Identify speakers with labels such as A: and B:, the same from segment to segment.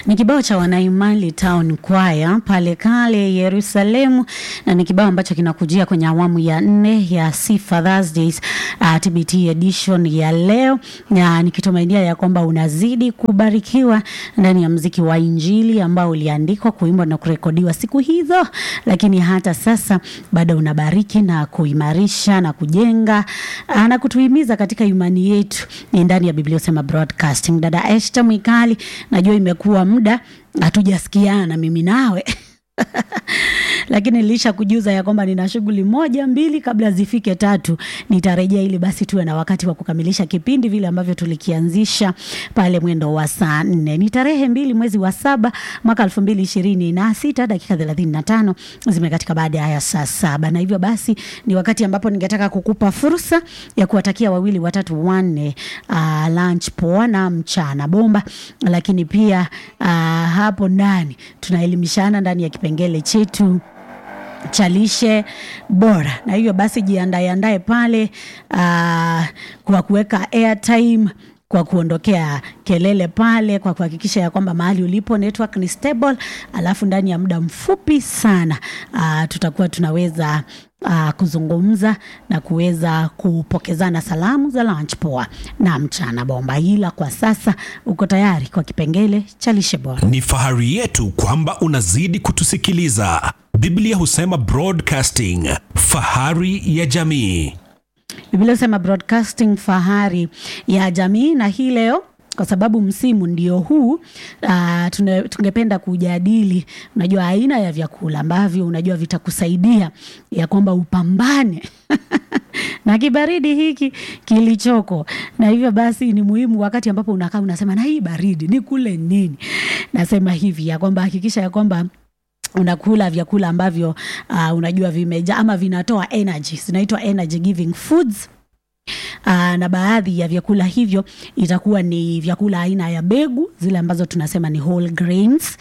A: Ni kibao cha Wanaimali Town Choir pale Kale Yerusalemu, na ni kibao ambacho kinakujia kwenye awamu ya 4 ya Sifa Thursdays TBT edition ya leo, na nikitumainia ya kwamba unazidi kubarikiwa ndani ya muziki wa Injili ambao uliandikwa, kuimbwa na kurekodiwa siku hizo, lakini hata sasa bado unabariki na kuimarisha na kujenga na kutuhimiza katika imani yetu ndani ya Biblia Usema Broadcasting. Dada Esther Mwikali, najua imekuwa muda hatujasikiana mimi nawe lakini nilisha kujuza ya kwamba nina shughuli 1-2 kabla zifike 3 nitarejea, ili basi tuwe na wakati wa kukamilisha kipindi vile ambavyo tulikianzisha pale mwendo wa saa 4. Ni tarehe 2 mwezi wa 7 mwaka 2026, dakika 35 zimekatika baada ya saa 7, na hivyo basi ni wakati ambapo ningetaka kukupa fursa ya kuwatakia wawili watatu wanne lunch poa na mchana bomba, lakini pia hapo ndani tunaelimishana ndani ya kipengele chetu cha lishe bora, na hivyo basi jiandae pale kwa kuweka airtime, kwa kuondokea kelele pale, kwa kuhakikisha ya kwamba mahali ulipo network ni stable, alafu ndani ya muda mfupi sana tutakuwa tunaweza kuzungumza na kuweza kupokezana salamu za lunch poa na mchana bomba. Ila kwa sasa uko tayari kwa kipengele cha lishe bora.
B: Ni fahari yetu kwamba unazidi kutusikiliza. Biblia Husema Broadcasting, fahari ya jamii.
A: Biblia Husema Broadcasting, fahari ya jamii. Na hii leo, kwa sababu msimu ndio huu, tungependa kujadili, unajua, aina ya vyakula ambavyo unajua vitakusaidia ya kwamba upambane na kibaridi hiki kilichoko. Na hivyo basi ni muhimu wakati ambapo unakaa unasema na hii baridi ni kule nini, nasema hivi ya kwamba hakikisha ya kwamba unakula vyakula ambavyo unajua vimeja ama vinatoa energy, zinaitwa energy giving foods. Na baadhi ya vyakula hivyo itakuwa ni vyakula aina ya begu, zile ambazo tunasema ni whole grains.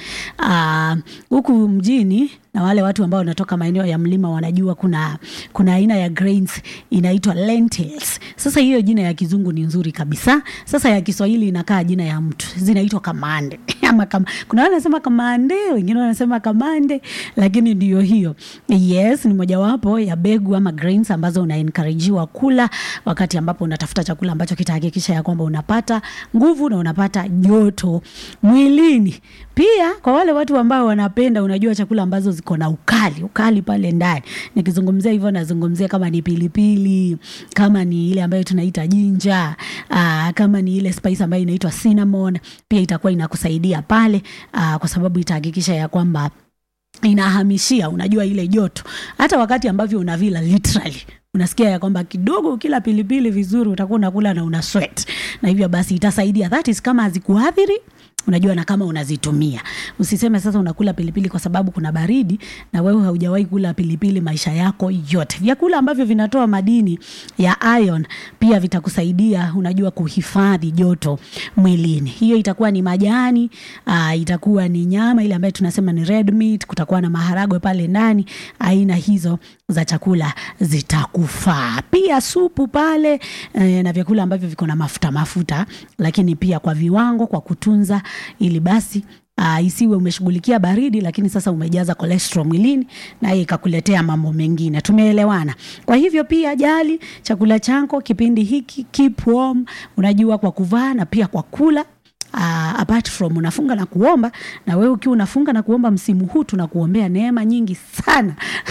A: Huku mjini na wale watu ambao wanatoka maeneo ya mlima wanajua kuna aina ya grains inaitwa lentils. Sasa hiyo jina ya kizungu ni nzuri kabisa. Sasa ya Kiswahili inakaa jina ya mtu, zinaitwa kamande ama kuna wale wanasema kamande, wengine wanasema kamande, lakini ndio hiyo. Yes, ni mojawapo ya begu ama grains ambazo una-encouragewa kula wakati ambapo unatafuta chakula ambacho kitahakikisha ya kwamba unapata nguvu na unapata joto mwilini. Pia kwa wale watu ambao wanapenda, unajua, chakula ambazo ziko na ukali pale ndani. Nikizungumzia hivyo nazungumzia kama ni pilipili, kama ni ile ambayo tunaita ginger, kama ni ile spice ambayo inaitwa cinnamon, pia itakuwa inakusaidia pale, kwa sababu itahakikisha ya kwamba inahamishia, unajua, ile joto. Hata wakati ambavyo unavila literally unasikia ya kwamba kidogo kila pilipili vizuri utakuwa unakula na una sweat, na hivyo basi itasaidia. That is kama hazikuathiri, unajua, na kama unazitumia. Usiseme sasa unakula pilipili kwa sababu kuna baridi na wewe haujawahi kula pilipili maisha yako yote. Vyakula ambavyo vinatoa madini ya iron pia vitakusaidia, unajua, kuhifadhi joto mwilini. Hiyo itakuwa ni majani, itakuwa ni nyama ile ambayo tunasema ni red meat, kutakuwa na maharagwe pale ndani. Aina hizo za chakula zitakufaa. Pia supu pale, na vyakula ambavyo viko na mafuta, lakini pia kwa viwango, kwa kutunza, ili basi isiwe umeshughulikia baridi lakini sasa umejaza cholesterol mwilini na ikakuletea mambo mengine. Tumeelewana? Kwa hivyo pia jali chakula chako kipindi hiki, keep warm, unajua, kwa kuvaa na pia kwa kula. Apart from unafunga na kuomba, na wewe ukiwa unafunga na kuomba msimu huu tunakuombea neema nyingi sana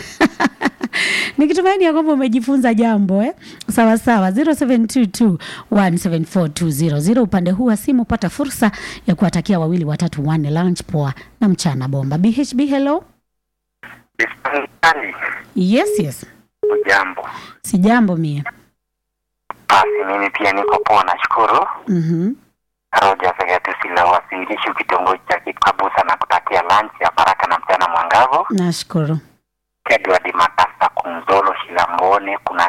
A: nikitumaini ya kwamba umejifunza jambo sawa sawa. 0722174200 upande huu wa simu, pata fursa ya kuwatakia wawili watatu wanne lunch poa na mchana bomba. BHB, hello. Yes.
C: Jambo.
A: Si jambo mie.
C: Mimi pia niko poa, nashukuru. Roja Fegatusi la wasilishi kitongoji cha Kikabusa na kutakia lunch ya baraka na mchana mwangavu.
A: Nashukuru.
C: Edward Makasa Kumzolo Shilambone, kuna